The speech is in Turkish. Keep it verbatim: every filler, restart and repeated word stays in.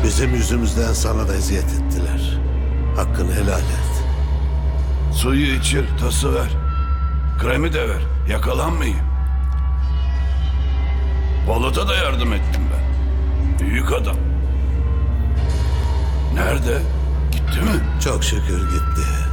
Bizim yüzümüzden sana da eziyet ettiler. Hakkını helal et. Suyu içir, tası ver. Kremi de ver, yakalanmayayım. Balat'a da yardım ettim ben. Büyük adam. Nerede? Gitti mi? Çok şükür gitti.